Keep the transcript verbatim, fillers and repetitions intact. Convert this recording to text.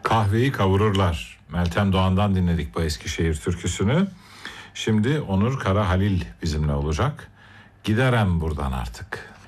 Kahveyi kavururlar. Meltem Doğan'dan dinledik bu Eskişehir türküsünü. Şimdi Onur Kara Halil bizimle olacak. Giderem buradan artık.